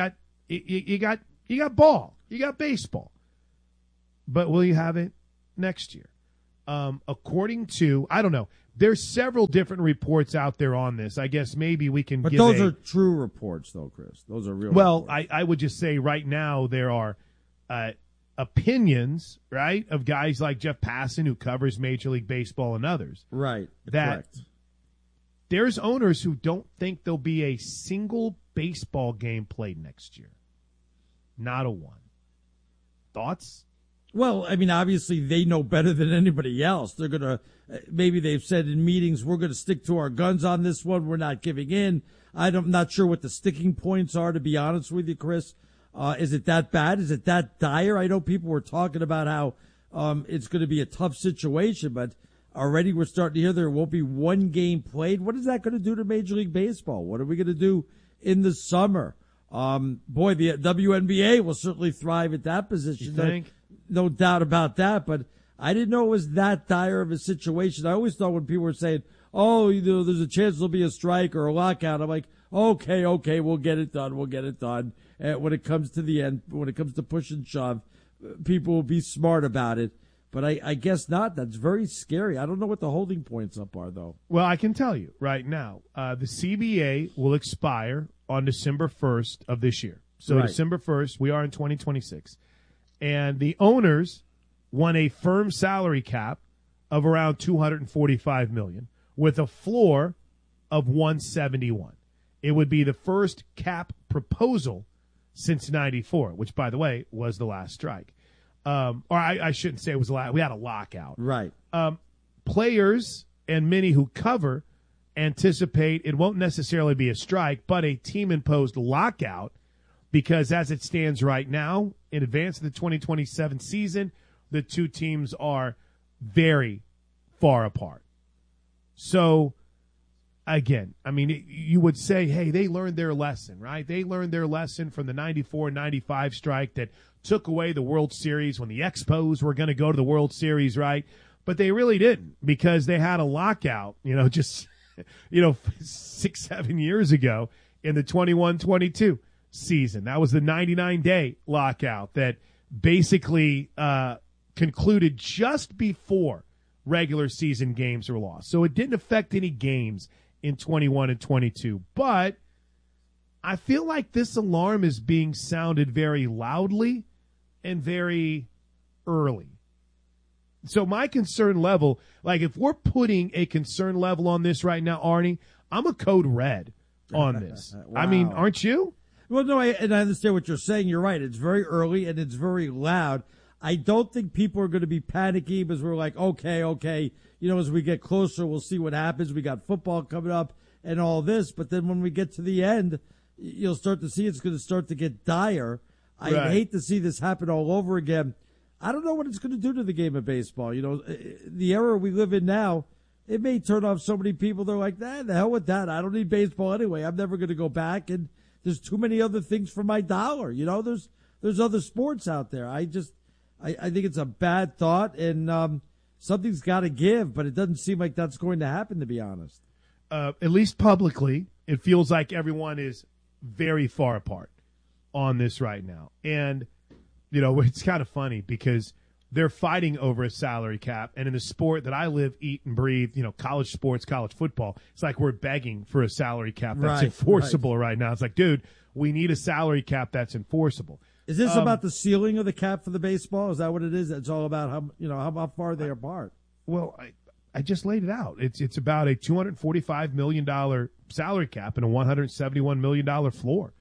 got ball, you got baseball. But will you have it next year? According to, I don't know, there's several different reports out there on this. I guess maybe we can But give those are true reports, though, Chris. Those are real reports. I would just say right now there are opinions, right, of guys like Jeff Passan, who covers Major League Baseball, and others. Right. That Correct. There's owners who don't think there'll be a single baseball game played next year. Not a one. Thoughts? Well, I mean, obviously they know better than anybody else. They're going to, maybe they've said in meetings, we're going to stick to our guns on this one. We're not giving in. I'm not sure what the sticking points are, to be honest with you, Chris. Is it that bad? Is it that dire? I know people were talking about how it's going to be a tough situation, but already we're starting to hear there won't be one game played. What is that going to do to Major League Baseball? What are we going to do in the summer? Boy, the WNBA will certainly thrive at that position. You think? No doubt about that, but I didn't know it was that dire of a situation. I always thought when people were saying, oh, there's a chance there'll be a strike or a lockout, I'm like, okay, we'll get it done. When it comes to the end, when it comes to push and shove, people will be smart about it. But I guess not. That's very scary. I don't know what the holding points up are, though. Well, I can tell you right now, the CBA will expire on December 1st of this year. So right. December 1st, we are in 2026. And the owners want a firm salary cap of around $245 million with a floor of $171. It would be the first cap proposal since 94, which, by the way, was the last strike. I shouldn't say it was the last. We had a lockout. Right. Players and many who cover anticipate it won't necessarily be a strike, but a team-imposed lockout, because as it stands right now, in advance of the 2027 season, the two teams are very far apart. So, again, I mean, you would say, hey, they learned their lesson, right? They learned their lesson from the 94-95 strike that took away the World Series when the Expos were going to go to the World Series, right? But they really didn't, because they had a lockout, just 6-7 years ago in the 21-22 season. That was the 99-day lockout that basically concluded just before regular season games were lost. So it didn't affect any games in 21 and 22. But I feel like this alarm is being sounded very loudly and very early. So my concern level, like if we're putting a concern level on this right now, Arnie, I'm a code red on this. Wow. I mean, aren't you? Well, no, I understand what you're saying. You're right. It's very early and it's very loud. I don't think people are going to be panicky because we're like, okay. As we get closer, we'll see what happens. We got football coming up and all this. But then when we get to the end, you'll start to see it's going to start to get dire. I hate to see this happen all over again. I don't know what it's going to do to the game of baseball. The era we live in now, it may turn off so many people. They're like, the hell with that. I don't need baseball anyway. I'm never going to go back. And there's too many other things for my dollar. There's other sports out there. I think it's a bad thought, and something's got to give, but it doesn't seem like that's going to happen, to be honest. At least publicly, it feels like everyone is very far apart on this right now. And, it's kind of funny because they're fighting over a salary cap, and in the sport that I live, eat, and breathe, college sports, college football, it's like we're begging for a salary cap that's enforceable right now. It's like, dude, we need a salary cap that's enforceable. Is this about the ceiling of the cap for the baseball? Is that what it is? It's all about how far they're apart. Well, I just laid it out. It's about a $245 million salary cap and a $171 million floor.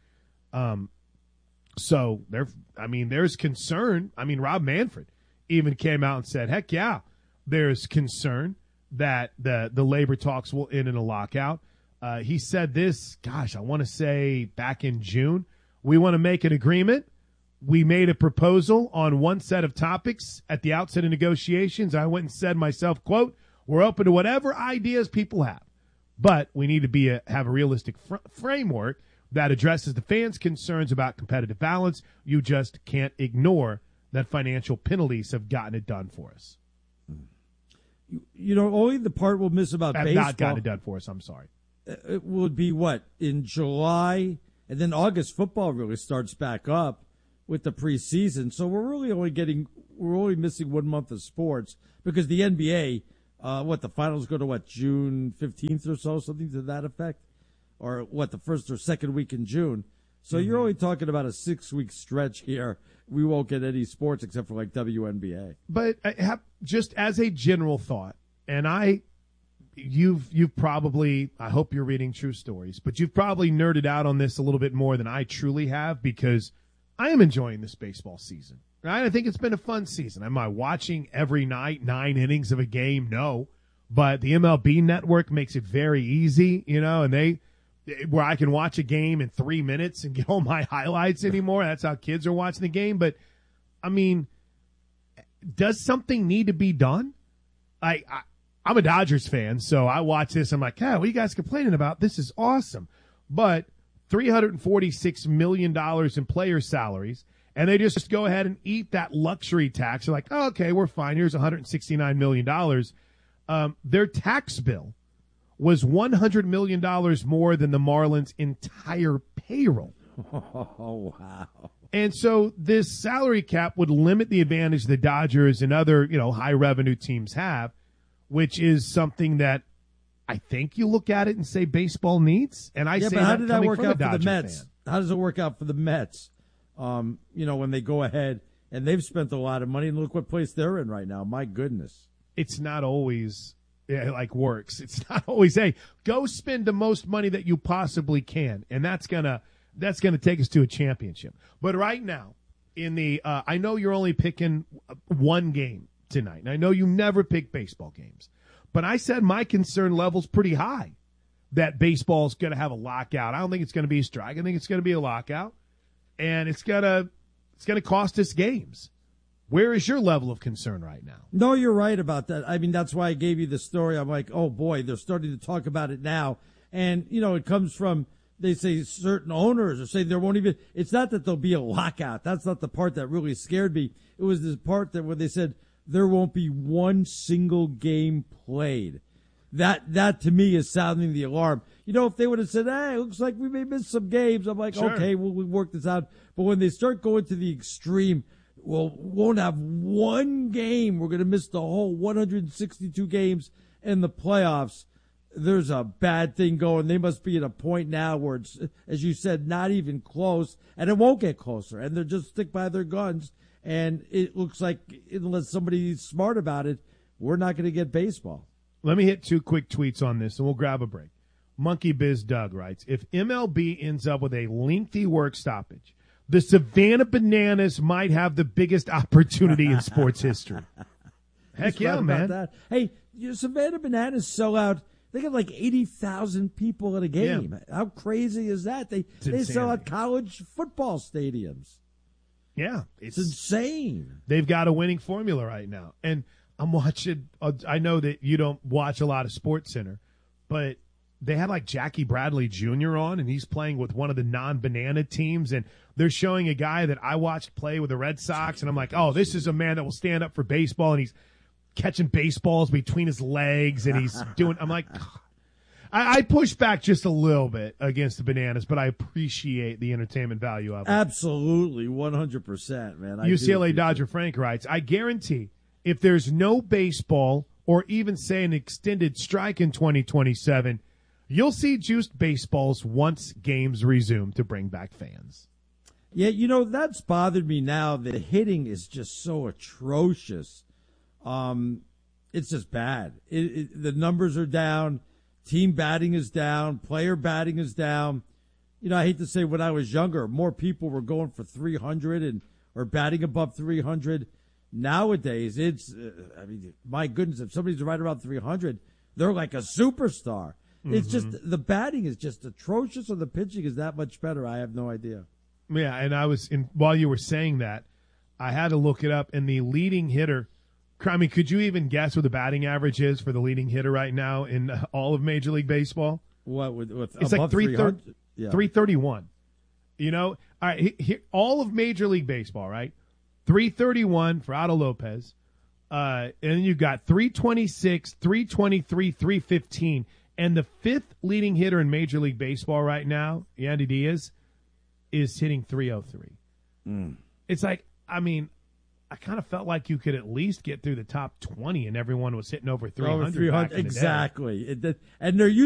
So there's concern. I mean, Rob Manfred even came out and said, heck yeah, there's concern that the labor talks will end in a lockout. He said this, I want to say back in June. We want to make an agreement. We made a proposal on one set of topics at the outset of negotiations. I went and said myself, quote, we're open to whatever ideas people have, but we need to have a realistic framework that addresses the fans' concerns about competitive balance. You just can't ignore that financial penalties have gotten it done for us. Only the part we'll miss about baseball. Have not gotten it done for us. I'm sorry. It would be in July, and then August football really starts back up with the preseason. So we're really only missing 1 month of sports because the NBA, the finals go to June 15th or so, something to that effect, or the first or second week in June. So you're only talking about a 6-week stretch here. We won't get any sports except for WNBA. But just as a general thought, and you've probably, I hope you're reading True Stories, but you've probably nerded out on this a little bit more than I truly have because I am enjoying this baseball season. Right? I think it's been a fun season. Am I watching every night 9 innings of a game? No. But the MLB network makes it very easy, and where I can watch a game in 3 minutes and get all my highlights anymore. That's how kids are watching the game. But, I mean, does something need to be done? I'm a Dodgers fan, so I watch this. I'm like, what are you guys complaining about? This is awesome. But $346 million in player salaries, and they just go ahead and eat that luxury tax. They're like, okay, we're fine. Here's $169 million. Their tax bill was $100 million more than the Marlins' entire payroll. Oh, wow. And so this salary cap would limit the advantage the Dodgers and other, high revenue teams have, which is something that I think you look at it and say baseball needs. And I say, but how did that work out for the Mets? How does it work out for the Mets? When they go ahead and they've spent a lot of money, and look what place they're in right now. My goodness. It's not always works. It's not always, hey, go spend the most money that you possibly can. And that's gonna take us to a championship. But right now, I know you're only picking one game tonight. And I know you never pick baseball games. But I said my concern level's pretty high that baseball's going to have a lockout. I don't think it's going to be a strike. I think it's going to be a lockout. And it's going to cost us games. Where is your level of concern right now? No, you're right about that. I mean, that's why I gave you the story. I'm like, oh, boy, they're starting to talk about it now. And, it comes from, they say certain owners are saying there won't even – it's not that there'll be a lockout. That's not the part that really scared me. It was this part where they said there won't be one single game played. That to me is sounding the alarm. If they would have said, hey, it looks like we may miss some games, I'm like, sure. Okay, we'll work this out. But when they start going to the extreme – well, won't have one game. We're going to miss the whole 162 games in the playoffs. There's a bad thing going. They must be at a point now where it's, as you said, not even close, and it won't get closer. And they'll just stick by their guns. And it looks like, unless somebody's smart about it, we're not going to get baseball. Let me hit 2 quick tweets on this, and we'll grab a break. Monkey Biz Doug writes, if MLB ends up with a lengthy work stoppage, the Savannah Bananas might have the biggest opportunity in sports history. Heck yeah, man. That. Hey, Savannah Bananas sell out. They got like 80,000 people at a game. Yeah. How crazy is that? They sell out college football stadiums. Yeah. It's insane. They've got a winning formula right now. And I'm watching, I know that you don't watch a lot of SportsCenter, but they had like Jackie Bradley Jr. on, and he's playing with one of the non-banana teams, and they're showing a guy that I watched play with the Red Sox, and I'm like, oh, this is a man that will stand up for baseball, and he's catching baseballs between his legs, and he's doing – I'm like – I push back just a little bit against the Bananas, but I appreciate the entertainment value of it. Absolutely, 100%, man. UCLA Dodger Frank writes, I guarantee if there's no baseball or even, say, an extended strike in 2027 – you'll see juiced baseballs once games resume to bring back fans. Yeah, that's bothered me now. The hitting is just so atrocious. It's just bad. The numbers are down. Team batting is down. Player batting is down. I hate to say when I was younger, more people were going for 300 or batting above 300. Nowadays, it's, my goodness, if somebody's right around 300, they're like a superstar. Mm-hmm. It's just, the batting is just atrocious, or the pitching is that much better. I have no idea. Yeah, and while you were saying that, I had to look it up, and the leading hitter, could you even guess what the batting average is for the leading hitter right now in all of Major League Baseball? What, it's like 331. All right, here, all of Major League Baseball, right? 331 for Otto Lopez. And then you've got 326, 323, 315. And the fifth leading hitter in Major League Baseball right now, Yandy Diaz, is hitting 303. It's like, I kind of felt like you could at least get through the top 20 and everyone was hitting over 300. Exactly. And they're